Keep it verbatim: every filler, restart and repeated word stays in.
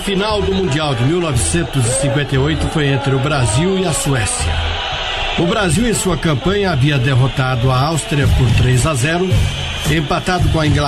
final do Mundial de mil novecentos e cinquenta e oito foi entre o Brasil e a Suécia. O Brasil, em sua campanha, havia derrotado a Áustria por três a zero, empatado com a Inglaterra